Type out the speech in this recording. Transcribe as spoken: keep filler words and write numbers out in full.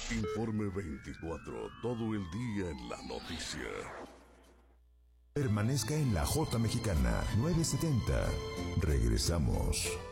Informe veinticuatro, todo el día en la noticia. Permanezca en la J Mexicana nueve setenta. Regresamos.